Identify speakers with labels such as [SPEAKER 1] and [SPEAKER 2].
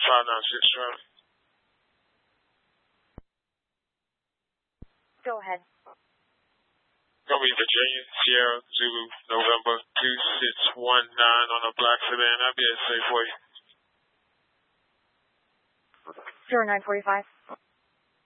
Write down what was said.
[SPEAKER 1] 596 traffic.
[SPEAKER 2] Go ahead.
[SPEAKER 1] Gonna be Virginia, Sierra, Zulu, November 2619 on a black sedan. I'll be at Safeway.
[SPEAKER 2] 0945.